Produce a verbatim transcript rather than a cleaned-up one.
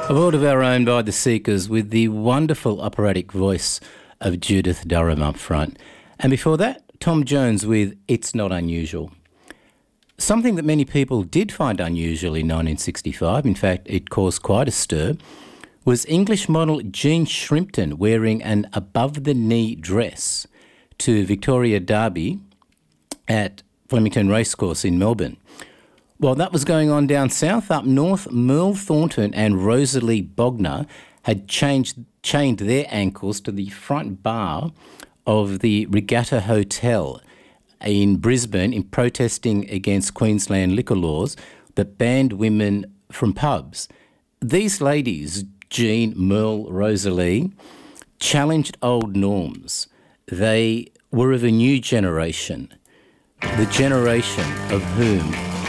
A World of Our Own by The Seekers with the wonderful operatic voice of Judith Durham up front. And before that, Tom Jones with It's Not Unusual. Something that many people did find unusual in nineteen sixty-five, in fact it caused quite a stir, was English model Jean Shrimpton wearing an above-the-knee dress to Victoria Derby at Flemington Racecourse in Melbourne. While that was going on down south, up north, Merle Thornton and Rosalie Bogner had changed, chained their ankles to the front bar of the Regatta Hotel in Brisbane in protesting against Queensland liquor laws that banned women from pubs. These ladies, Jean, Merle, Rosalie, challenged old norms. They were of a new generation, the generation of whom